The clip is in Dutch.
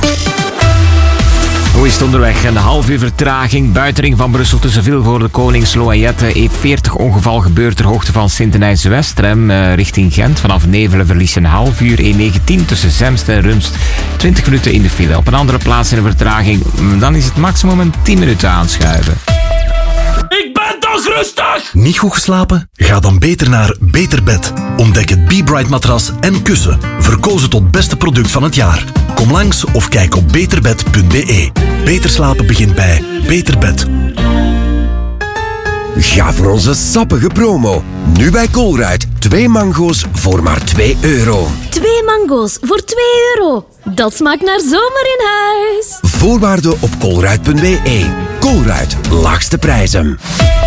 Hoe is het onderweg? Een half uur vertraging. Buitenring van Brussel tussen Vilvoorde, Koningslo en Jette. E40 ongeval gebeurt ter hoogte van Sint-Denijs-Westrem richting Gent. Vanaf Nevelen verlies een half uur. E19 tussen Zemst en Rumst. 20 minuten in de file. Op een andere plaats in de vertraging. Dan is het maximum een 10 minuten aanschuiven. Ik ben toch rustig! Niet goed geslapen? Ga dan beter naar Beter Bed. Ontdek het B-Bright matras en kussen. Verkozen tot beste product van het jaar. Kom langs of kijk op beterbed.be. Beter slapen begint bij Beter Bed. Ga voor onze sappige promo. Nu bij Colruyt. 2 mango's voor maar €2. 2 mango's voor €2. Dat smaakt naar zomer in huis. Voorwaarden op colruyt.be. Colruyt, laagste prijzen.